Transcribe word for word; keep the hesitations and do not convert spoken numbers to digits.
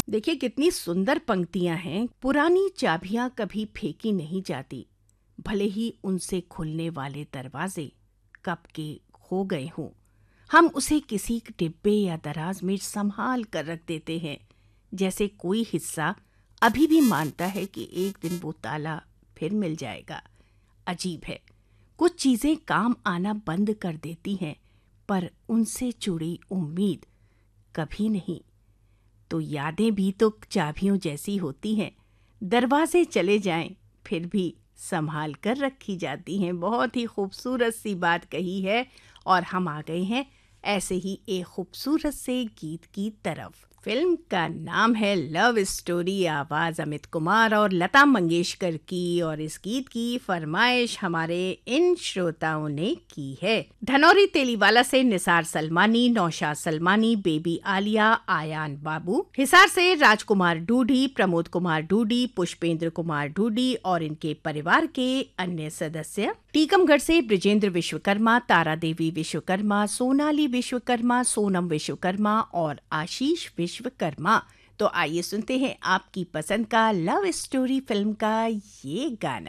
देखिए कितनी सुंदर पंक्तियां हैं। पुरानी चाबियां कभी फेंकी नहीं जाती, भले ही उनसे खुलने वाले दरवाजे कब के खो गए हों। हम उसे किसी डिब्बे या दराज में संभाल कर रख देते हैं, जैसे कोई हिस्सा अभी भी मानता है कि एक दिन वो ताला फिर मिल जाएगा। अजीब है, कुछ चीजें काम आना बंद कर देती हैं, पर उनसे जुड़ी उम्मीद कभी नहीं। तो यादें भी तो चाबियों जैसी होती हैं, दरवाजे चले जाएं फिर भी संभाल कर रखी जाती हैं। बहुत ही खूबसूरत सी बात कही है। और हम आ गए हैं ऐसे ही एक खूबसूरत से गीत की तरफ। फिल्म का नाम है लव स्टोरी, आवाज अमित कुमार और लता मंगेशकर की, और इस गीत की फरमाइश हमारे इन श्रोताओं ने की है। धनौरी तेलीवाला से निसार सलमानी, नौशाद सलमानी, बेबी आलिया, आयान बाबू। हिसार से राजकुमार डूडी, प्रमोद कुमार डूडी, पुष्पेंद्र कुमार डूडी और इनके परिवार के अन्य सदस्य। टीकमगढ़ से ब्रिजेंद्र विश्वकर्मा, तारा देवी विश्वकर्मा, सोनाली विश्वकर्मा, सोनम विश्वकर्मा और आशीष विश्वकर्मा। तो आइए सुनते हैं आपकी पसंद का लव स्टोरी फिल्म का ये गाना।